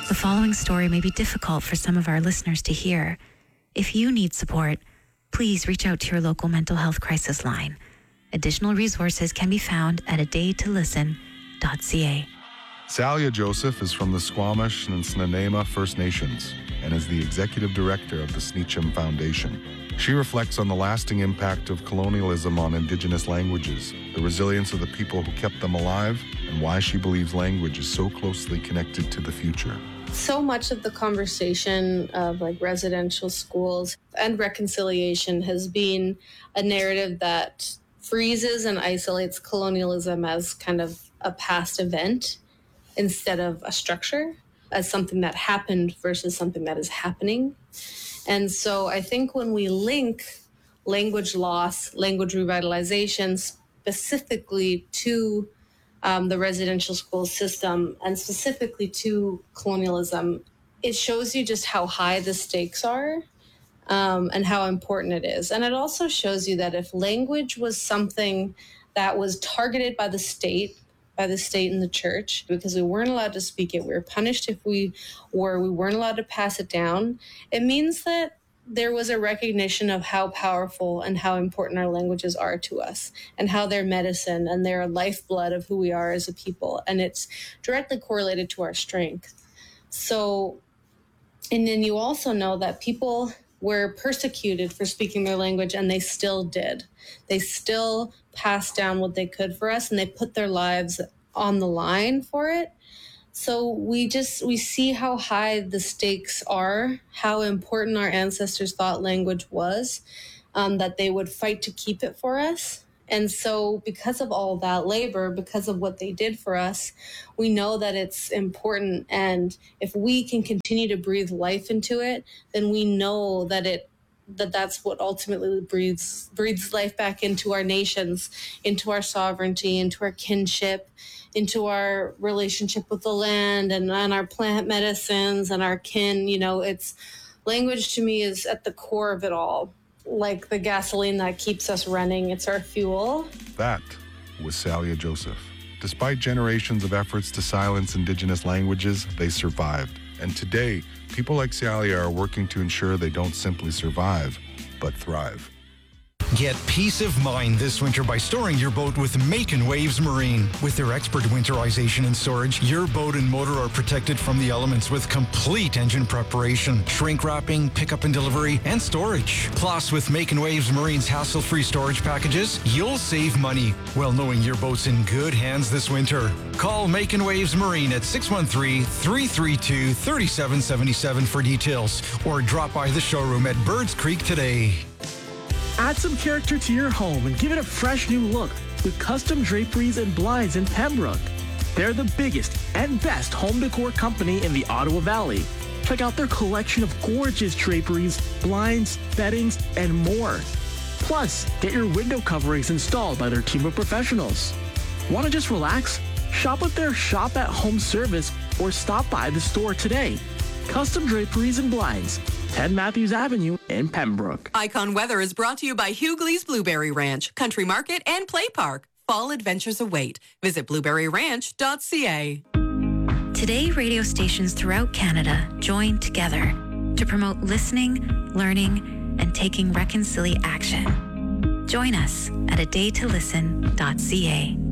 The following story may be difficult for some of our listeners to hear. If you need support, please reach out to your local mental health crisis line. Additional resources can be found at adaytolisten.ca. Salia Joseph is from the Squamish and Snuneymuxw First Nations and is the executive director of the Sneecham Foundation. She reflects on the lasting impact of colonialism on Indigenous languages, the resilience of the people who kept them alive, and why she believes language is so closely connected to the future. So much of the conversation of residential schools and reconciliation has been a narrative that freezes and isolates colonialism as kind of a past event instead of a structure, as something that happened versus something that is happening. And so I think when we link language loss, language revitalization specifically to the residential school system and specifically to colonialism, it shows you just how high the stakes are and how important it is. And it also shows you that if language was something that was targeted by the state and the church, because we weren't allowed to speak it, we were punished if we weren't allowed to pass it down, it means that there was a recognition of how powerful and how important our languages are to us and how they're medicine and they're a lifeblood of who we are as a people. And it's directly correlated to our strength. So, and then you also know that people were persecuted for speaking their language, and they still did. They still passed down what they could for us, and they put their lives on the line for it. So we see how high the stakes are, how important our ancestors thought language was, that they would fight to keep it for us. And so because of all that labor, because of what they did for us, we know that it's important. And if we can continue to breathe life into it, then we know that that's what ultimately breathes life back into our nations, into our sovereignty, into our kinship, into our relationship with the land and our plant medicines and our kin. It's language to me is at the core of it all. Like the gasoline that keeps us running. It's our fuel. That was Salia Joseph. Despite generations of efforts to silence Indigenous languages, they survived. And today, people like Salia are working to ensure they don't simply survive, but thrive. Get peace of mind this winter by storing your boat with Makin Waves Marine. With their expert winterization and storage, your boat and motor are protected from the elements with complete engine preparation, shrink wrapping, pickup and delivery, and storage. Plus, with Makin Waves Marine's hassle-free storage packages, you'll save money while knowing your boat's in good hands this winter. Call Makin Waves Marine at 613-332-3777 for details, or drop by the showroom at Birds Creek today. Add some character to your home and give it a fresh new look with custom draperies and blinds in Pembroke. They're the biggest and best home decor company in the Ottawa Valley. Check out their collection of gorgeous draperies, blinds, beddings, and more. Plus, get your window coverings installed by their team of professionals. Want to just relax? Shop with their Shop at Home service or stop by the store today. Custom draperies and blinds, 10 Matthews Avenue in Pembroke. Icon Weather is brought to you by Hughley's Blueberry Ranch, Country Market, and Play Park. Fall adventures await. Visit blueberryranch.ca. Today, radio stations throughout Canada join together to promote listening, learning, and taking reconciliation action. Join us at adaytolisten.ca.